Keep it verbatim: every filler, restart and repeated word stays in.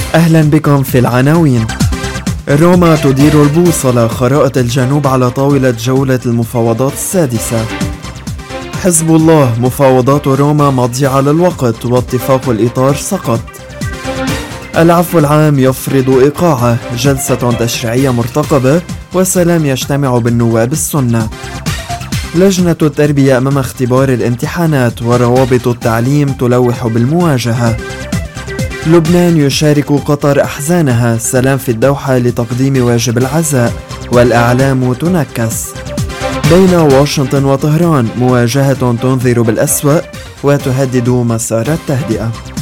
أهلا بكم في العناوين. روما تدير البوصلة، خرائط الجنوب على طاولة جولة المفاوضات السادسة. حزب الله، مفاوضات روما مضيعة للوقت واتفاق الإطار سقط. العفو العام يفرض إيقاعه، جلسة تشريعية مرتقبة وسلام يجتمع بالنواب السنة. لجنة التربية أمام اختبار الامتحانات وروابط التعليم تلوح بالمواجهة. لبنان يشارك قطر أحزانها، سلام في الدوحة لتقديم واجب العزاء والأعلام تنكس. بين واشنطن وطهران مواجهة تنذر بالأسوأ وتهدد مسار التهدئة.